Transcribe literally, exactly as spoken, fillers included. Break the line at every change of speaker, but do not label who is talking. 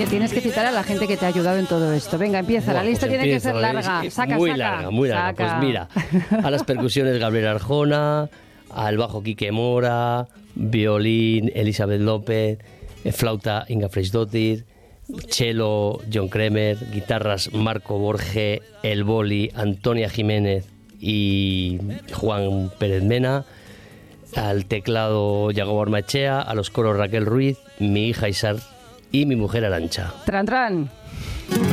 tienes que citar a la gente que te ha ayudado en todo esto. Venga, empieza.
Bueno,
la lista
pues
tiene
empiezo,
que ser larga.
es- es
saca,
muy
saca.
larga, muy larga.
Saca.
Pues mira, a las percusiones Gabriel Arjona, al bajo Quique Mora, violín Elizabeth López, eh, flauta Inga Freisdottir, cello John Kremer, guitarras Marco Borge, el boli Antonia Jiménez y Juan Pérez Mena, al teclado Yago Armachea, a los coros Raquel Ruiz, mi hija Isar y mi mujer Arancha.
Tran, tran.